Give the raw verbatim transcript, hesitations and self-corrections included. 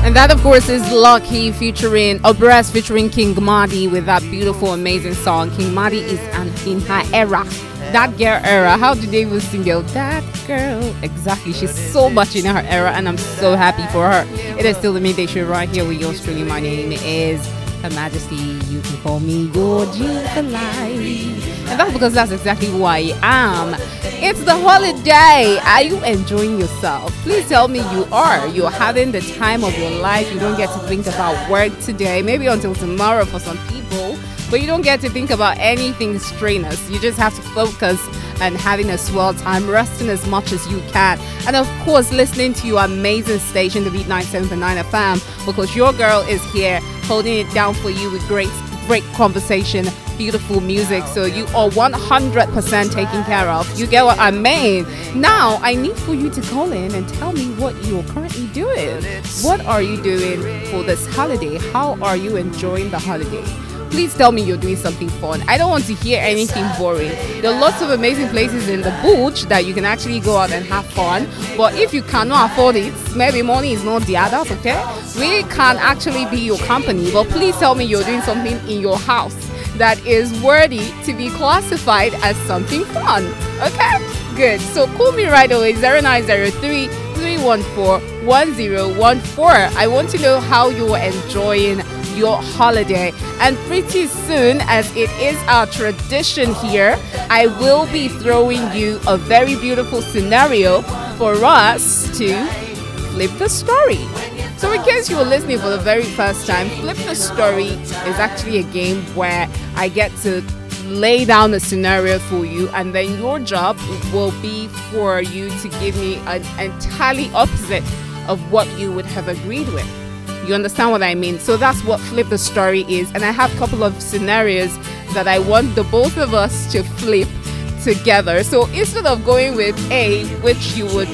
And that, of course, is Lucky featuring Obras featuring King Madi with that beautiful, amazing song. King Madi is an, in her era, that girl era. How do they even sing it? That girl. Exactly. She's so much in her era, and I'm so happy for her. It is still the midday show right here with yours truly. My name is Her Majesty. You can call me your G for life. And that's because that's exactly who I am. It's the holiday. Are you enjoying yourself? Please tell me you are. You're having the time of your life. You don't get to think about work today. Maybe until tomorrow for some people. But you don't get to think about anything strenuous. You just have to focus on having a swell time, resting as much as you can. And of course, listening to your amazing station, the Beat ninety-seven point nine F M, because your girl is here holding it down for you with great, great conversation, beautiful music. So you are one hundred percent taken care of. You get what I mean? Now, I need for you to call in and tell me what you're currently doing. What are you doing for this holiday? How are you enjoying the holiday? Please tell me you're doing something fun. I don't want to hear anything boring. There are lots of amazing places in the bush that you can actually go out and have fun. But if you cannot afford it, maybe money is not the others, okay? We can actually be your company. But please tell me you're doing something in your house that is worthy to be classified as something fun. Okay? Good. So call me right away, zero nine zero three, three one four, one zero one four. I want to know how you're enjoying your holiday. And pretty soon, as it is our tradition here, I will be throwing you a very beautiful scenario for us to flip the story. So in case you were listening for the very first time, Flip the Story is actually a game where I get to lay down a scenario for you, and then your job will be for you to give me an entirely opposite of what you would have agreed with. You understand what I mean? So that's what Flip the Story is. And I have a couple of scenarios that I want the both of us to flip together. So instead of going with A, which you would